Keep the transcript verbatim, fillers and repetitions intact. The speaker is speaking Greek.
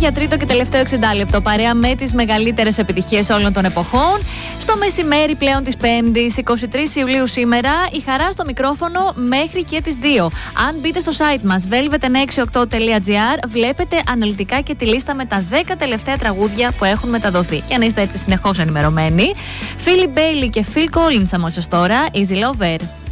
για τρίτο και τελευταίο εξήντα λεπτό. Παρέα με τις μεγαλύτερες επιτυχίες όλων των εποχών. Στο μεσημέρι πλέον της Πέμπτης, εικοστή τρίτη Ιουλίου σήμερα, η χαρά στο μικρόφωνο μέχρι και τις δύο. Αν μπείτε στο site μας velvet εννιακόσια εξήντα οκτώ τελεία gr, βλέπετε αναλυτικά και τη λίστα με τα δέκα τελευταία τραγούδια που έχουν μεταδοθεί. Και αν είστε έτσι συνεχώς ενημερωμένοι. Φίλι Μπέιλι και Phil Collins αμέσως τώρα, Easy Lover.